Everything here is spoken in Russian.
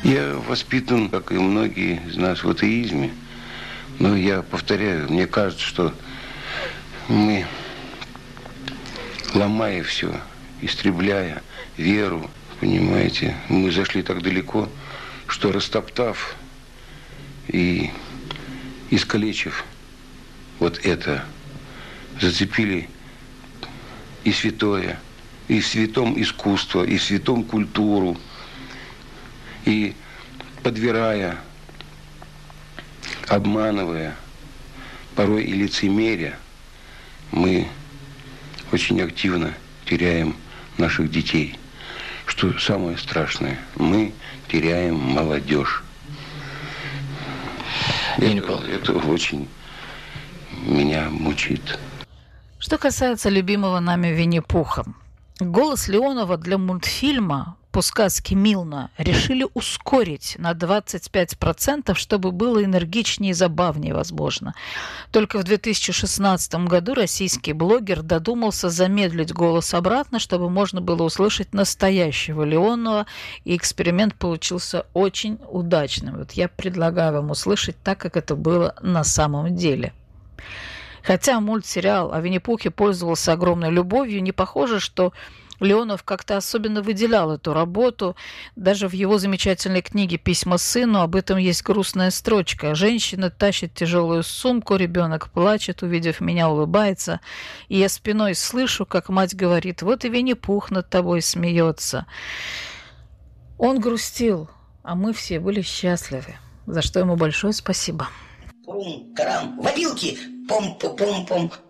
Я воспитан, как и многие из нас, в атеизме. Но я повторяю, мне кажется, что мы, ломая все, истребляя веру, понимаете, мы зашли так далеко, что растоптав и искалечив вот это, зацепили и святое, и в святом искусство, и в святом культуру, и подбирая, обманывая, порой и лицемеря, мы очень активно теряем наших детей. Что самое страшное, мы теряем молодежь. Это очень меня мучит. Что касается любимого нами Винни-Пуха. Голос Леонова для мультфильма по сказке «Милна» решили ускорить на 25%, чтобы было энергичнее и забавнее, возможно. Только в 2016 году российский блогер додумался замедлить голос обратно, чтобы можно было услышать настоящего Леонова, и эксперимент получился очень удачным. Вот я предлагаю вам услышать так, как это было на самом деле. Хотя мультсериал о Винни-Пухе пользовался огромной любовью, не похоже, что Леонов как-то особенно выделял эту работу. Даже в его замечательной книге «Письма сыну» об этом есть грустная строчка. Женщина тащит тяжелую сумку, ребенок плачет, увидев меня, улыбается. И я спиной слышу, как мать говорит: «Вот и Винни-Пух над тобой смеется». Он грустил, а мы все были счастливы, за что ему большое спасибо. Пум-карам, в опилки, пум-пум-пум-пум,